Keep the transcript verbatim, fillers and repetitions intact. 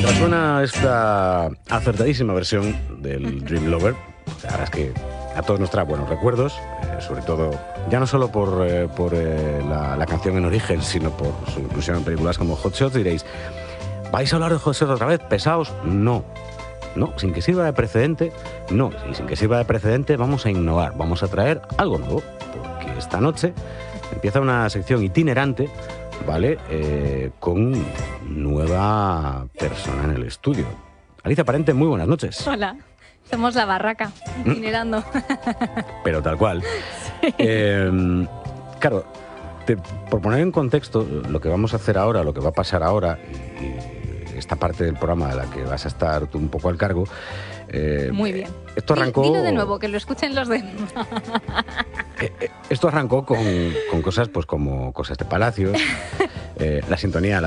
Mientras suena esta acertadísima versión del Dream Lover, la verdad es que a todos nos trae buenos recuerdos, eh, sobre todo, ya no solo por, eh, por eh, la, la canción en origen, sino por su inclusión en películas como Hot Shots. Diréis, ¿vais a hablar de Hot Shots otra vez? ¿Pesados? No. No, sin que sirva de precedente, no. Y sin que sirva de precedente vamos a innovar, vamos a traer algo nuevo, porque esta noche empieza una sección itinerante, ¿vale? Eh, con nueva persona en el estudio. Alicia Parente, muy buenas noches. Hola, somos la barraca, itinerando. Pero tal cual. Sí. Eh, claro, te, por poner en contexto lo que vamos a hacer ahora, lo que va a pasar ahora, y, y esta parte del programa de la que vas a estar tú un poco al cargo. Eh, Muy bien. Esto arrancó... Dilo de nuevo, que lo escuchen los demás. Esto arrancó con, con cosas pues como Cosas de Palacios, eh, la sintonía...